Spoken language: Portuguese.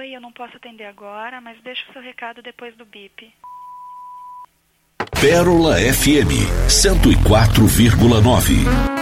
Oi, eu não posso atender agora, mas deixa o seu recado depois do bip. Pérola FM 104,9.